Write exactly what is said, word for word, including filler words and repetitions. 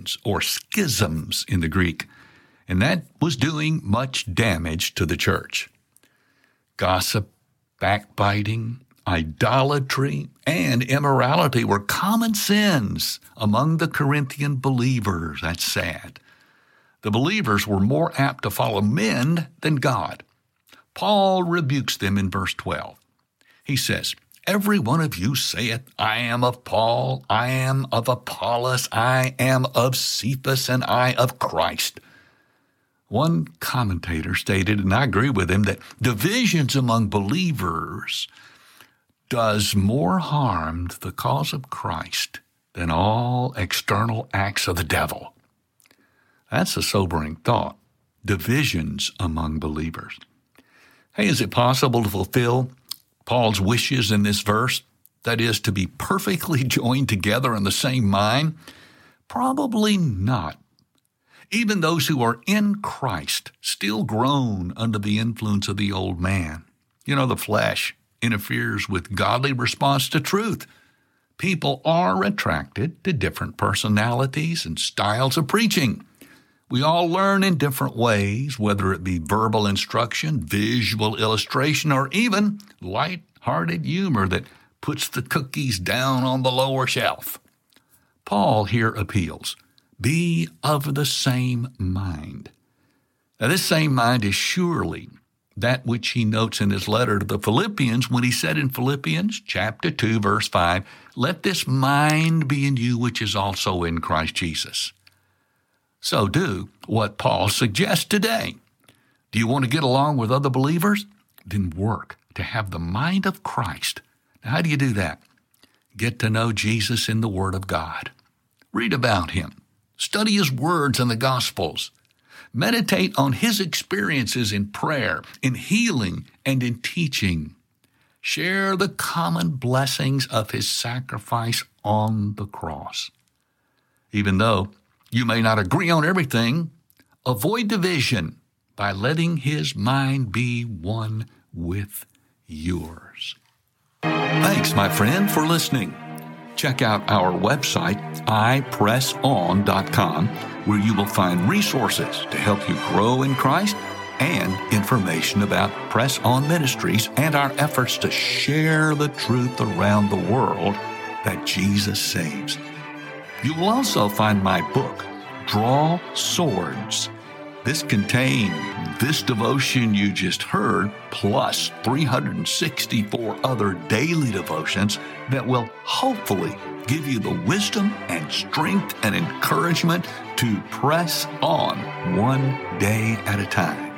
divisions or schisms in the Greek, and that was doing much damage to the church. Gossip, backbiting, idolatry, and immorality were common sins among the Corinthian believers. That's sad. The believers were more apt to follow men than God. Paul rebukes them in verse twelve. He says, "Every one of you saith, I am of Paul, I am of Apollos, I am of Cephas, and I of Christ." One commentator stated, and I agree with him, that divisions among believers does more harm to the cause of Christ than all external acts of the devil. That's a sobering thought. Divisions among believers. Hey, is it possible to fulfill Paul's wishes in this verse? That is, to be perfectly joined together in the same mind? Probably not. Even those who are in Christ still groan under the influence of the old man. You know, the flesh interferes with godly response to truth. People are attracted to different personalities and styles of preaching. We all learn in different ways, whether it be verbal instruction, visual illustration, or even light-hearted humor that puts the cookies down on the lower shelf. Paul here appeals, be of the same mind. Now, this same mind is surely that which he notes in his letter to the Philippians when he said in Philippians chapter two, verse five, "Let this mind be in you which is also in Christ Jesus." So do what Paul suggests today. Do you want to get along with other believers? Then work to have the mind of Christ. Now, how do you do that? Get to know Jesus in the Word of God. Read about him. Study his words in the Gospels. Meditate on his experiences in prayer, in healing, and in teaching. Share the common blessings of his sacrifice on the cross. Even though you may not agree on everything, avoid division by letting his mind be one with yours. Thanks, my friend, for listening. Check out our website, i press on dot com, where you will find resources to help you grow in Christ and information about Press On Ministries and our efforts to share the truth around the world that Jesus saves. You will also find my book, Draw Swords. This contains this devotion you just heard, plus three hundred sixty-four other daily devotions that will hopefully give you the wisdom and strength and encouragement to press on one day at a time.